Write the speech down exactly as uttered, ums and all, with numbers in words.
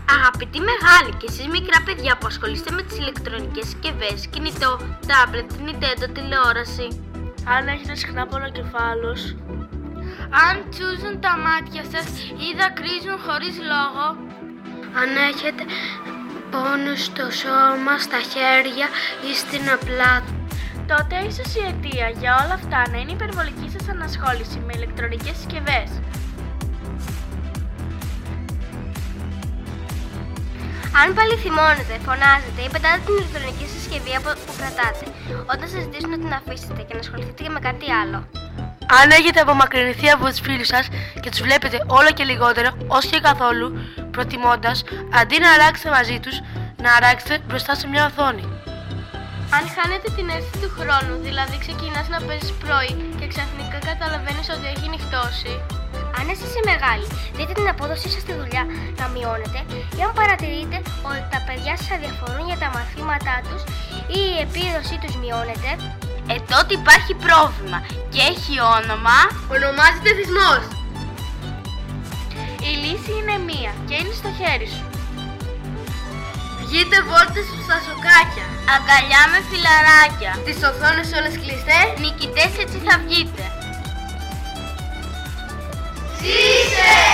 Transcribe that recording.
Αγαπητοί μεγάλοι και εσείς μικρά παιδιά που ασχολείστε με τις ηλεκτρονικές συσκευές, κινητό, τάμπλετ, Nintendo, τηλεόραση. Αν έχετε συχνά πονοκεφάλους. Αν τσούζουν τα μάτια σας ή δακρύζουν χωρίς λόγο. Αν έχετε πόνο στο σώμα, στα χέρια ή στην απλά. Τότε ίσως η αιτία για όλα αυτά να είναι η υπερβολική σας ανασχόληση με ηλεκτρονικές συσκευές. Αν πάλι θυμώνετε, φωνάζετε ή πετάτε την ηλεκτρονική συσκευή που κρατάτε, όταν σας ζητήσουν να την αφήσετε και να ασχοληθείτε και με κάτι άλλο. Αν έχετε απομακρυνθεί από τους φίλους σας και τους βλέπετε όλο και λιγότερο, ως και καθόλου, προτιμώντας, αντί να αράξετε μαζί τους, να αράξετε μπροστά σε μια οθόνη. Αν χάνετε την αίσθηση του χρόνου, δηλαδή ξεκινάς να παίζεις πρωί και ξαφνικά καταλαβαίνεις ότι έχει νυχτώσει. Αν εσείς είστε μεγάλοι, δείτε την απόδοσή σας στη δουλειά να μειώνεται ή αν παρατηρείτε ότι τα παιδιά σας αδιαφορούν για τα μαθήματά τους ή η επίδοσή τους μειώνεται, ε τότε υπάρχει πρόβλημα και έχει όνομα, ονομάζεται εθισμός. Η λύση είναι μία και είναι στο χέρι σου. Βγείτε βόλτες στα σοκάκια, αγκαλιά με φιλαράκια, τις οθόνες όλες κλειστέ, νικητές έτσι θα βγείτε. Ζήσε!